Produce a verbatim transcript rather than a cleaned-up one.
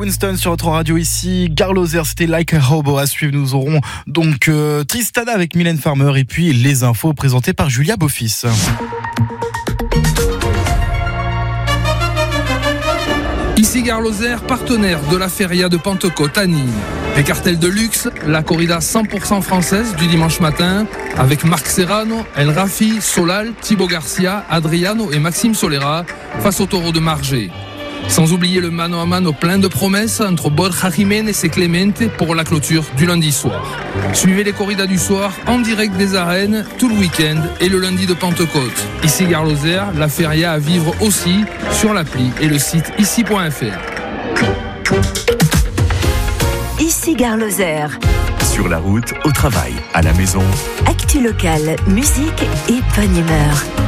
Winston sur votre radio ici. Gare Lozère, c'était Like a Hobo à suivre. Nous aurons donc euh, Tristana avec Mylène Farmer et puis les infos présentées par Julia Beaufils. Ici Gare Lozère, partenaire de la Feria de Pentecôte à Nîmes. Les cartels de luxe, la corrida cent pour cent française du dimanche matin, avec Marc Serrano, El Rafi, Solal, Thibaut Garcia, Adriano et Maxime Solera, face au taureau de Margé. Sans oublier le mano à mano plein de promesses entre Borja Jiménez et Clemente pour la clôture du lundi soir. Suivez les corridas du soir en direct des arènes tout le week-end et le lundi de Pentecôte. Ici Gare Lozère, la feria à vivre aussi sur l'appli et le site ici point f r. Ici Gare Lozère. Sur la route, au travail, à la maison. Actu locale, musique et bonne humeur.